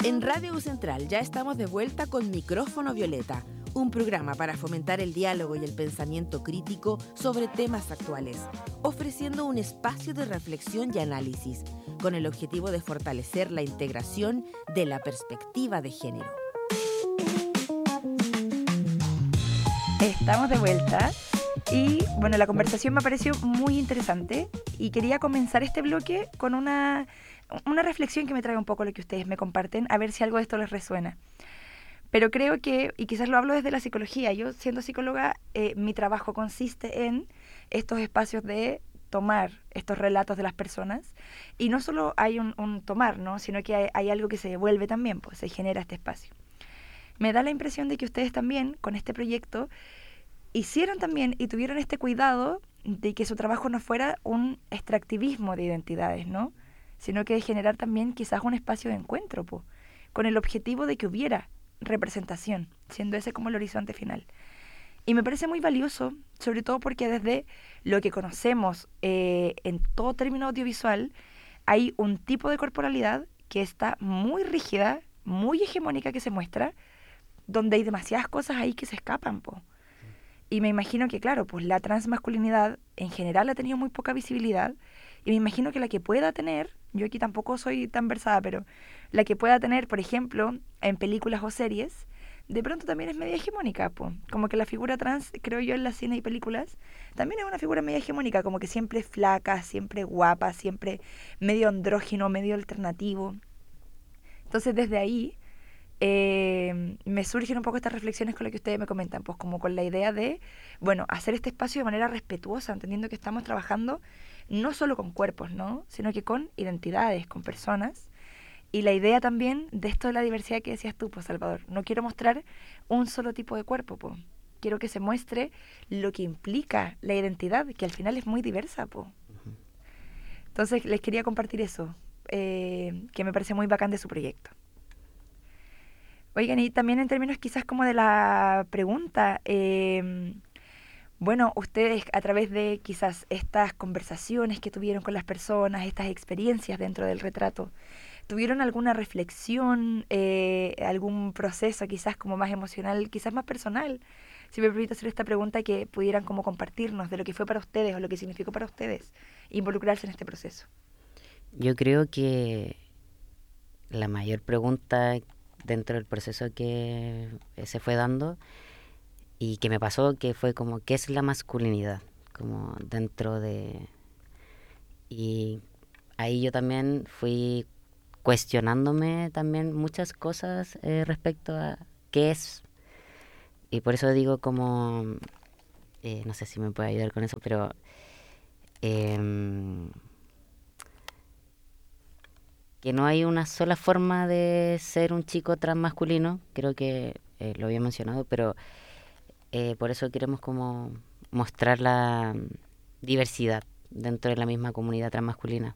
En Radio U Central ya estamos de vuelta con Micrófono Violeta, un programa para fomentar el diálogo y el pensamiento crítico sobre temas actuales, ofreciendo un espacio de reflexión y análisis, con el objetivo de fortalecer la integración de la perspectiva de género. Estamos de vuelta y bueno, la conversación me pareció muy interesante y quería comenzar este bloque con una reflexión que me trae un poco lo que ustedes me comparten, a ver si algo de esto les resuena. Pero creo que, y quizás lo hablo desde la psicología, yo siendo psicóloga, mi trabajo consiste en estos espacios de tomar estos relatos de las personas, y no solo hay un tomar, ¿no? Sino que hay algo que se devuelve también, pues se genera este espacio. Me da la impresión de que ustedes también, con este proyecto, hicieron también y tuvieron este cuidado de que su trabajo no fuera un extractivismo de identidades, ¿no? Sino que de generar también quizás un espacio de encuentro, po, con el objetivo de que hubiera representación, siendo ese como el horizonte final. Y me parece muy valioso, sobre todo porque desde lo que conocemos en todo término audiovisual, hay un tipo de corporalidad que está muy rígida, muy hegemónica que se muestra, donde hay demasiadas cosas ahí que se escapan, po. Y me imagino que, claro, pues la transmasculinidad en general ha tenido muy poca visibilidad, y me imagino que la que pueda tener, yo aquí tampoco soy tan versada, pero la que pueda tener, por ejemplo, en películas o series, de pronto también es media hegemónica, po. Como que la figura trans, creo yo, en las cine y películas, también es una figura media hegemónica, como que siempre flaca, siempre guapa, siempre medio andrógino, medio alternativo. Entonces, desde ahí me surgen un poco estas reflexiones con lo que ustedes me comentan, pues como con la idea de, bueno, hacer este espacio de manera respetuosa, entendiendo que estamos trabajando no solo con cuerpos, ¿no? Sino que con identidades, con personas. Y la idea también de esto de la diversidad que decías tú, pues, Salvador, no quiero mostrar un solo tipo de cuerpo, pues. Quiero que se muestre lo que implica la identidad, que al final es muy diversa, pues. Entonces les quería compartir eso, que me parece muy bacán de su proyecto. Oigan, y también en términos quizás como de la pregunta, bueno, ustedes a través de quizás estas conversaciones que tuvieron con las personas, estas experiencias dentro del retrato, ¿tuvieron alguna reflexión, algún proceso quizás como más emocional, quizás más personal? Si me permite hacer esta pregunta, que pudieran como compartirnos de lo que fue para ustedes o lo que significó para ustedes involucrarse en este proceso. Yo creo que la mayor pregunta dentro del proceso que se fue dando y que me pasó, que fue como, ¿qué es la masculinidad? Como dentro de... Y ahí yo también fui cuestionándome también muchas cosas respecto a qué es. Y por eso digo como, no sé si me puede ayudar con eso, pero que no hay una sola forma de ser un chico transmasculino, creo que lo había mencionado, pero por eso queremos como mostrar la diversidad dentro de la misma comunidad transmasculina.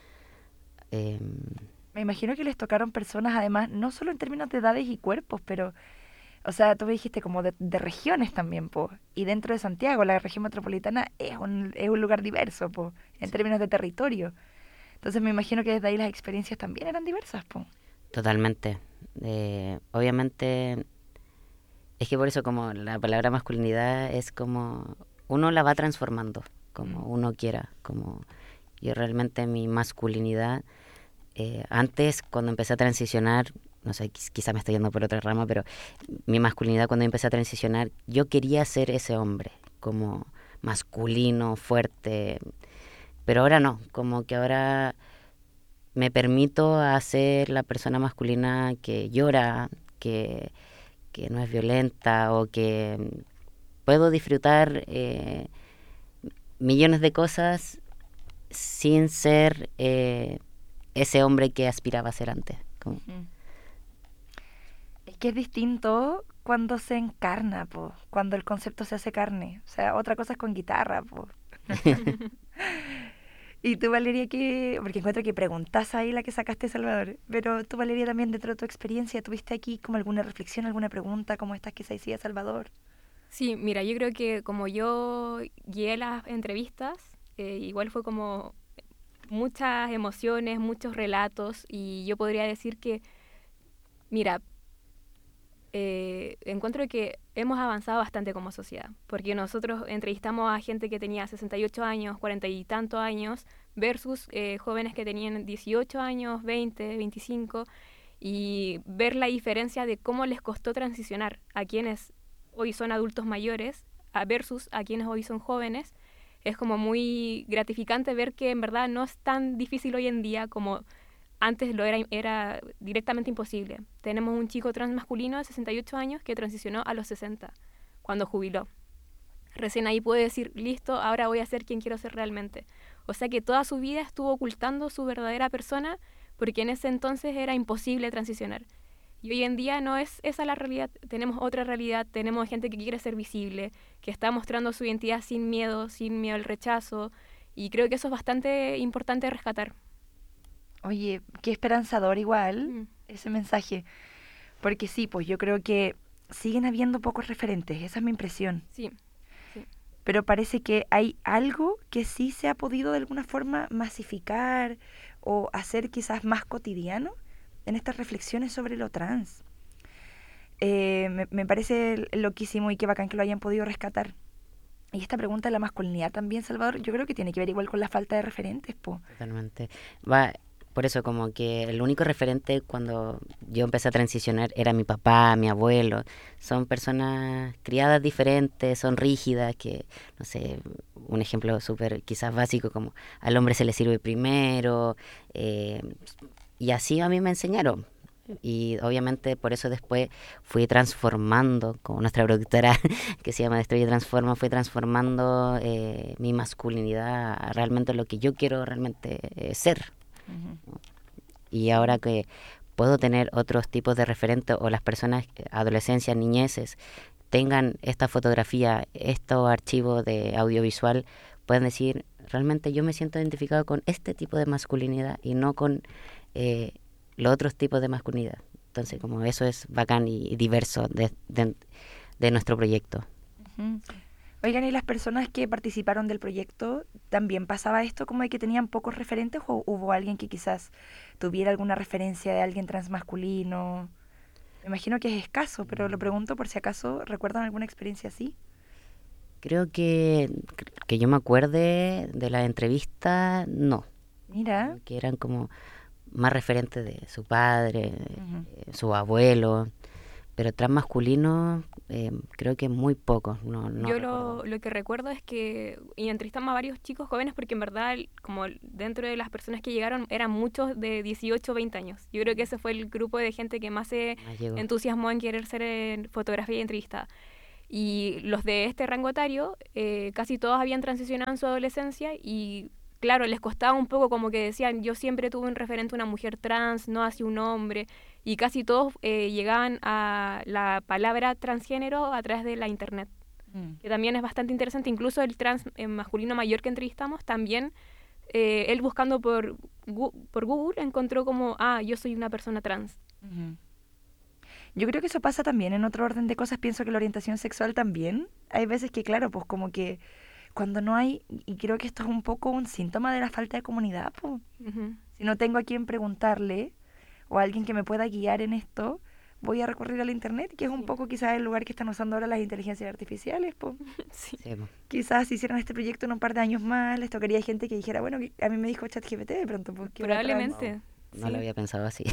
Me imagino que les tocaron personas, además, no solo en términos de edades y cuerpos, pero, o sea, tú me dijiste como de regiones también, po. Y dentro de Santiago, la región metropolitana es un lugar diverso, po, en términos de territorio. Entonces me imagino que desde ahí las experiencias también eran diversas, po. Totalmente. Obviamente, es que por eso como la palabra masculinidad es como uno la va transformando, como uno quiera, como yo realmente mi masculinidad, antes cuando empecé a transicionar, no sé, quizá me estoy yendo por otra rama, pero mi masculinidad cuando empecé a transicionar, yo quería ser ese hombre, como masculino, fuerte, pero ahora no, como que ahora me permito hacer la persona masculina que llora, que no es violenta o que puedo disfrutar millones de cosas sin ser ese hombre que aspiraba a ser antes. Como... Es que es distinto cuando se encarna, po, cuando el concepto se hace carne. O sea, otra cosa es con guitarra, po. Y tú, Valeria, que, porque encuentro que preguntas ahí la que sacaste, Salvador, pero tú, Valeria, también dentro de tu experiencia, ¿tuviste aquí como alguna reflexión, alguna pregunta como estas que se decía Salvador? Sí, mira, yo creo que como yo guié las entrevistas, igual fue como muchas emociones, muchos relatos, y yo podría decir que Mira, encuentro que hemos avanzado bastante como sociedad, porque nosotros entrevistamos a gente que tenía 68 años, 40 y tantos años, versus jóvenes que tenían 18 años, 20, 25, y ver la diferencia de cómo les costó transicionar a quienes hoy son adultos mayores versus a quienes hoy son jóvenes. Es como muy gratificante ver que en verdad no es tan difícil hoy en día como antes era directamente imposible. Tenemos un chico trans masculino de 68 años que transicionó a los 60, cuando jubiló. Recién ahí puede decir, listo, ahora voy a ser quien quiero ser realmente. O sea que toda su vida estuvo ocultando su verdadera persona porque en ese entonces era imposible transicionar. Y hoy en día no es esa la realidad, tenemos otra realidad, tenemos gente que quiere ser visible, que está mostrando su identidad sin miedo al rechazo, y creo que eso es bastante importante rescatar. Oye, qué esperanzador igual ese mensaje, porque sí, pues yo creo que siguen habiendo pocos referentes, esa es mi impresión. Sí. Pero parece que hay algo que sí se ha podido de alguna forma masificar o hacer quizás más cotidiano en estas reflexiones sobre lo trans. Me parece loquísimo y qué bacán que lo hayan podido rescatar. Y esta pregunta de la masculinidad también, Salvador, yo creo que tiene que ver igual con la falta de referentes, po. Totalmente. Por eso como que el único referente cuando yo empecé a transicionar era mi papá, mi abuelo. Son personas criadas diferentes, son rígidas, que, no sé, un ejemplo súper quizás básico como al hombre se le sirve primero, y así a mí me enseñaron. Y obviamente por eso después fui transformando, como nuestra productora que se llama Destruye Transforma, fui transformando mi masculinidad a realmente lo que yo quiero realmente ser. Uh-huh. Y ahora que puedo tener otros tipos de referentes o las personas, adolescencias, niñeces, tengan esta fotografía, estos archivos de audiovisual, pueden decir, realmente yo me siento identificado con este tipo de masculinidad y no con los otros tipos de masculinidad. Entonces, como eso es bacán y diverso de nuestro proyecto. Uh-huh. Oigan, ¿y las personas que participaron del proyecto también pasaba esto como de que tenían pocos referentes o hubo alguien que quizás tuviera alguna referencia de alguien transmasculino? Me imagino que es escaso, pero lo pregunto por si acaso recuerdan alguna experiencia así. Creo que yo me acuerde de la entrevista, no. Mira. Que eran como más referentes de su padre, Uh-huh. su abuelo, pero transmasculino creo que muy pocos. No Yo recuerdo. lo que recuerdo es que y entrevistamos a varios chicos jóvenes porque en verdad como dentro de las personas que llegaron eran muchos de 18 o 20 años. Yo creo que ese fue el grupo de gente que más se entusiasmó en querer ser en fotografía y entrevistada. Y los de este rango etario casi todos habían transicionado en su adolescencia y claro, les costaba un poco como que decían, yo siempre tuve un referente una mujer trans, no hacia un hombre, y casi todos llegaban a la palabra transgénero a través de la internet, que también es bastante interesante. Incluso el trans masculino mayor que entrevistamos, también él buscando por Google encontró como, yo soy una persona trans. Uh-huh. Yo creo que eso pasa también en otro orden de cosas. Pienso que la orientación sexual también. Hay veces que, claro, pues como que cuando no hay, y creo que esto es un poco un síntoma de la falta de comunidad, pues. Uh-huh. Si no tengo a quien preguntarle o a alguien que me pueda guiar en esto, voy a recurrir al internet, que es un poco quizás el lugar que están usando ahora las inteligencias artificiales, pues. Sí. Sí, po. Quizás si hicieran este proyecto en un par de años más, les tocaría gente que dijera, bueno, a mí me dijo ChatGPT de pronto, pues. Probablemente. No lo había pensado así.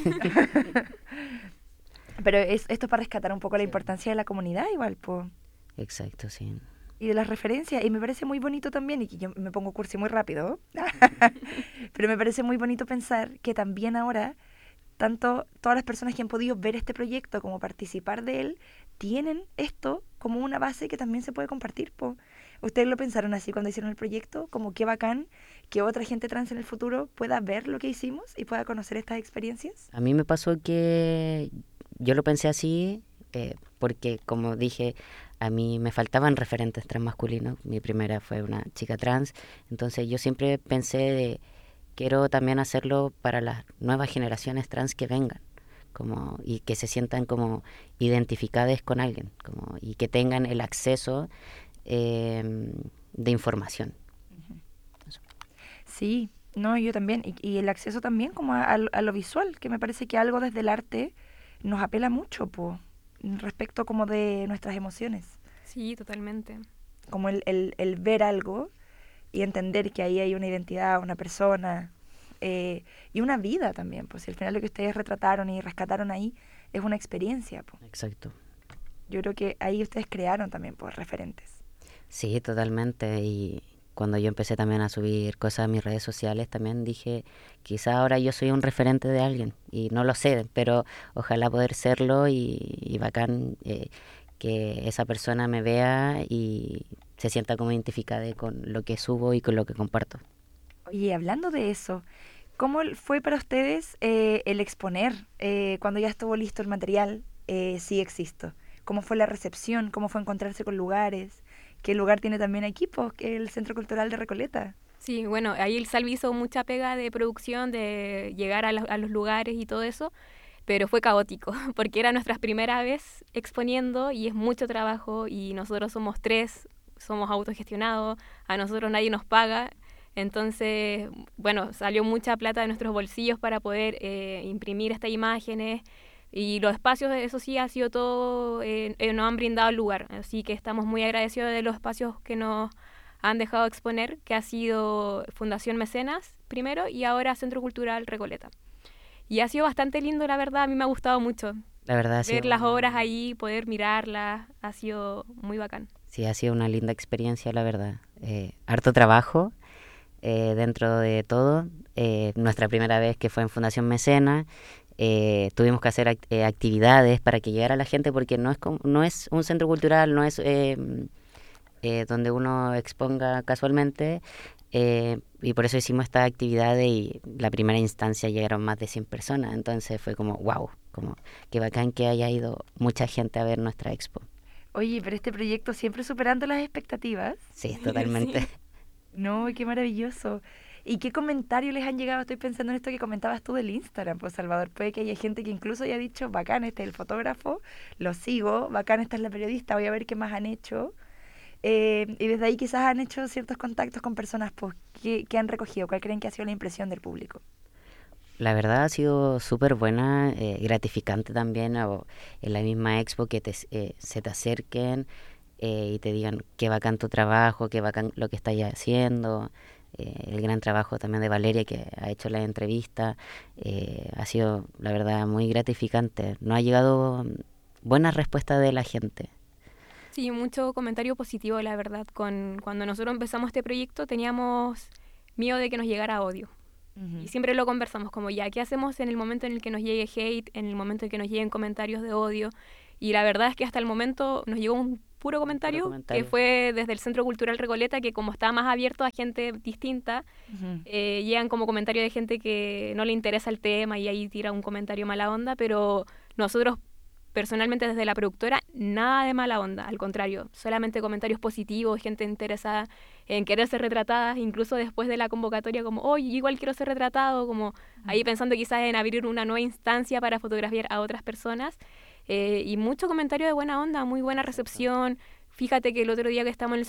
Pero esto es para rescatar un poco la importancia de la comunidad igual, pues. Exacto, sí. Y de las referencias, y me parece muy bonito también, y que yo me pongo cursi muy rápido, pero me parece muy bonito pensar que también ahora, tanto todas las personas que han podido ver este proyecto como participar de él, tienen esto como una base que también se puede compartir, po. ¿Ustedes lo pensaron así cuando hicieron el proyecto? Como qué bacán que otra gente trans en el futuro pueda ver lo que hicimos y pueda conocer estas experiencias. A mí me pasó que yo lo pensé así porque, como dije, a mí me faltaban referentes transmasculinos. Mi primera fue una chica trans. Entonces yo siempre pensé quiero también hacerlo para las nuevas generaciones trans que vengan. Y que se sientan como identificadas con alguien. Y que tengan el acceso de información. Sí, no, yo también. Y el acceso también como a lo visual, que me parece que algo desde el arte nos apela mucho, po, respecto como de nuestras emociones. Sí, totalmente. Como el ver algo y entender que ahí hay una identidad, una persona y una vida también. Pues si al final lo que ustedes retrataron y rescataron ahí es una experiencia. Po. Exacto. Yo creo que ahí ustedes crearon también pues, referentes. Sí, totalmente. Y cuando yo empecé también a subir cosas a mis redes sociales, también dije, quizá ahora yo soy un referente de alguien. Y no lo sé, pero ojalá poder serlo y bacán que esa persona me vea y se sienta como identificada con lo que subo y con lo que comparto. Oye, hablando de eso, ¿cómo fue para ustedes el exponer cuando ya estuvo listo el material? Sí existo. ¿Cómo fue la recepción? ¿Cómo fue encontrarse con lugares? ¿Qué lugar tiene también equipos? Que el Centro Cultural de Recoleta. Sí, bueno, ahí el Salvi hizo mucha pega de producción, de llegar a los lugares y todo eso, pero fue caótico, porque era nuestra primera vez exponiendo y es mucho trabajo y nosotros somos 3, somos autogestionados, a nosotros nadie nos paga, entonces, bueno, salió mucha plata de nuestros bolsillos para poder imprimir estas imágenes y los espacios, eso sí, ha sido todo, nos han brindado el lugar, así que estamos muy agradecidos de los espacios que nos han dejado exponer, que ha sido Fundación Mecenas primero y ahora Centro Cultural Recoleta. Y ha sido bastante lindo, la verdad, a mí me ha gustado mucho. La verdad, ha sido ver las obras ahí, poder mirarlas, ha sido muy bacán. Sí, ha sido una linda experiencia, la verdad. Harto trabajo dentro de todo. Nuestra primera vez que fue en Fundación Mecenas, tuvimos que hacer actividades para que llegara la gente porque no es un centro cultural, no es donde uno exponga casualmente, y por eso hicimos esta actividad y la primera instancia llegaron más de 100 personas, entonces fue como wow, como que bacán que haya ido mucha gente a ver nuestra expo. Oye, pero este proyecto siempre superando las expectativas. Sí, totalmente. Sí. No, qué maravilloso. ¿Y qué comentarios les han llegado? Estoy pensando en esto que comentabas tú del Instagram, pues Salvador. Puede que haya gente que incluso haya dicho, bacán, este es el fotógrafo, lo sigo, bacán, esta es la periodista, voy a ver qué más han hecho. Y desde ahí quizás han hecho ciertos contactos con personas pues, que han recogido. ¿Cuál creen que ha sido la impresión del público? La verdad ha sido súper buena, gratificante también, o en la misma expo que se te acerquen y te digan qué bacán tu trabajo, qué bacán lo que estás haciendo. El gran trabajo también de Valeria que ha hecho la entrevista ha sido la verdad muy gratificante. Nos ha llegado buena respuesta de la gente. Sí, mucho comentario positivo, la verdad. Cuando nosotros empezamos este proyecto teníamos miedo de que nos llegara odio. Y siempre lo conversamos como ya, ¿qué hacemos en el momento en el que nos llegue hate, en el momento en que nos lleguen comentarios de odio? Y la verdad es que hasta el momento nos llegó un puro comentario que fue desde el Centro Cultural Recoleta, que como está más abierto a gente distinta, llegan como comentarios de gente que no le interesa el tema y ahí tira un comentario mala onda, pero nosotros personalmente desde la productora, nada de mala onda, al contrario, solamente comentarios positivos, gente interesada en querer ser retratada, incluso después de la convocatoria como, oye, igual quiero ser retratado, como ahí pensando quizás en abrir una nueva instancia para fotografiar a otras personas, y mucho comentario de buena onda, muy buena recepción. Fíjate que el otro día que estamos en el